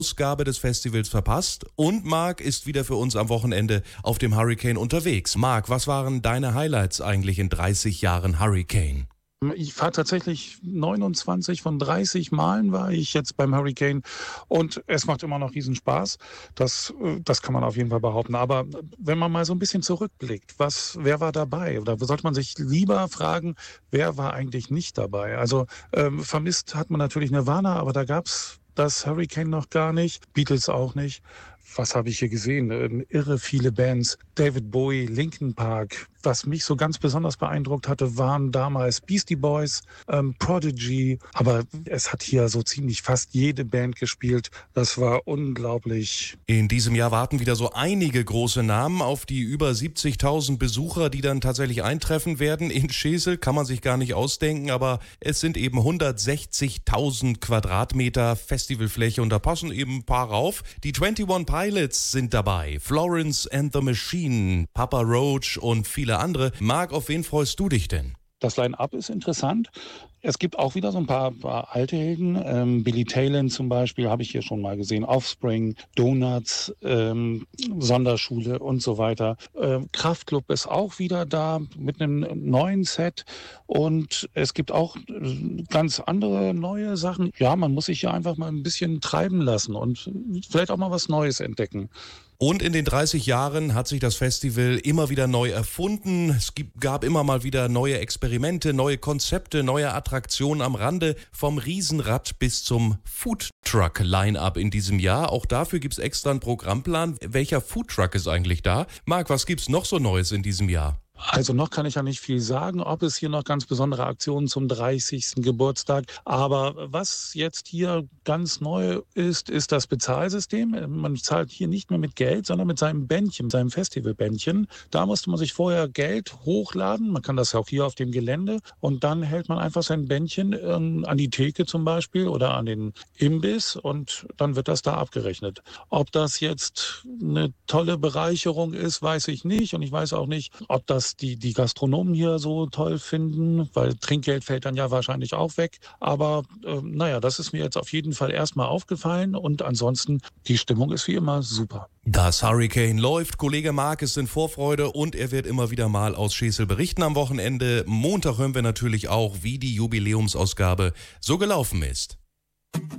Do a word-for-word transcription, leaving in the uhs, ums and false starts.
Ausgabe des Festivals verpasst und Marc ist wieder für uns am Wochenende auf dem Hurricane unterwegs. Marc, was waren deine Highlights eigentlich in dreißig Jahren Hurricane? Ich fahre tatsächlich neunundzwanzig von dreißig Malen war ich jetzt beim Hurricane und es macht immer noch riesen Spaß. Das, äh, das kann man auf jeden Fall behaupten. Aber wenn man mal so ein bisschen zurückblickt, was, wer war dabei? Oder sollte man sich lieber fragen, wer war eigentlich nicht dabei? Also ähm, vermisst hat man natürlich Nirvana, aber da gab's das Hurricane noch gar nicht, Beatles auch nicht. Was habe ich hier gesehen? Ähm, irre viele Bands. David Bowie, Linkin Park. Was mich so ganz besonders beeindruckt hatte, waren damals Beastie Boys, ähm, Prodigy. Aber es hat hier so ziemlich fast jede Band gespielt. Das war unglaublich. In diesem Jahr warten wieder so einige große Namen auf die über siebzigtausend Besucher, die dann tatsächlich eintreffen werden. In Schesel kann man sich gar nicht ausdenken, aber es sind eben hundertsechzigtausend Quadratmeter Festivalfläche und da passen eben ein paar rauf. Die einundzwanzig Pilots sind dabei, Florence and the Machine, Papa Roach und viele andere. Marc, auf wen freust du dich denn? Das Line-Up ist interessant. Es gibt auch wieder so ein paar, paar alte Helden. Ähm, Billy Talent zum Beispiel habe ich hier schon mal gesehen. Offspring, Donuts, ähm, Sonderschule und so weiter. Ähm, Kraftklub ist auch wieder da mit einem neuen Set. Und es gibt auch äh, ganz andere neue Sachen. Ja, man muss sich ja einfach mal ein bisschen treiben lassen und vielleicht auch mal was Neues entdecken. Und in den dreißig Jahren hat sich das Festival immer wieder neu erfunden. Es gibt, gab immer mal wieder neue Experimente, neue Konzepte, neue Attraktionen am Rande. Vom Riesenrad bis zum Foodtruck-Line-Up in diesem Jahr. Auch dafür gibt's extra einen Programmplan. Welcher Foodtruck ist eigentlich da? Marc, was gibt's noch so Neues in diesem Jahr? Also noch kann ich ja nicht viel sagen, ob es hier noch ganz besondere Aktionen zum dreißigsten Geburtstag. Aber was jetzt hier ganz neu ist, ist das Bezahlsystem. Man zahlt hier nicht mehr mit Geld, sondern mit seinem Bändchen, seinem Festivalbändchen. Da musste man sich vorher Geld hochladen. Man kann das ja auch hier auf dem Gelände. Und dann hält man einfach sein Bändchen ähm, an die Theke zum Beispiel oder an den Imbiss und dann wird das da abgerechnet. Ob das jetzt eine tolle Bereicherung ist, weiß ich nicht. Und ich weiß auch nicht, ob das die, die Gastronomen hier so toll finden, weil Trinkgeld fällt dann ja wahrscheinlich auch weg. Aber äh, naja, das ist mir jetzt auf jeden Fall erstmal aufgefallen und ansonsten, die Stimmung ist wie immer super. Das Hurricane läuft, Kollege Marc ist in Vorfreude und er wird immer wieder mal aus Schesel berichten am Wochenende. Montag hören wir natürlich auch, wie die Jubiläumsausgabe so gelaufen ist.